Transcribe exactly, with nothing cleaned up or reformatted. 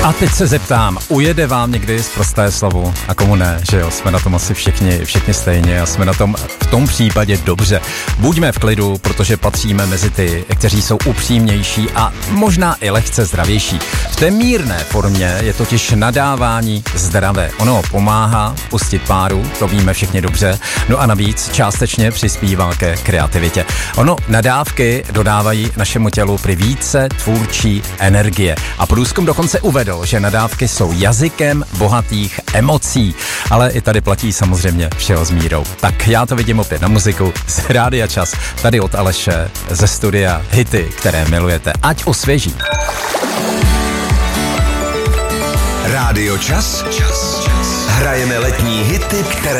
A teď se zeptám, ujede vám někdy sprosté slovo a komu ne, že jo, jsme na tom asi všichni, všichni stejně a jsme na tom v tom případě dobře. Buďme v klidu, protože patříme mezi ty, kteří jsou upřímnější a možná i lehce zdravější. V té mírné formě je totiž nadávání zdravé. Ono pomáhá pustit páru, to víme všichni dobře, no a navíc částečně přispívá ke kreativitě. Ono nadávky dodávají našemu tělu prý více tvůrčí energie a průzkum dokonce uvedl, že nadávky jsou jazykem bohatých emocí, ale i tady platí samozřejmě všeho s mírou. Tak já to vidím opět na muziku z Rádia Čas, tady od Aleše ze studia hity, které milujete, ať osvěží. Rádio Čas. Hrajeme letní hity, které